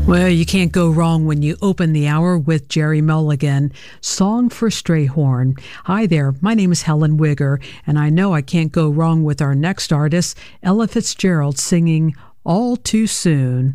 Well, you can't go wrong when you open the hour with Jerry Mulligan, Song for Strayhorn. Hi there, my name is Helen Wigger, and I know I can't go wrong with our next artist, Ella Fitzgerald, singing All Too Soon.